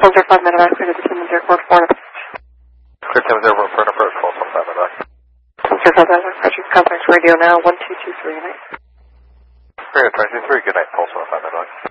5 Medevac, clear to 10 Airport 4. Clear 10 Airport 4 approach, call 5 Medevac. 5 Medevac, approaching contact radio now, 1223, good night. Radio 23, good night, pulse 5 Medevac.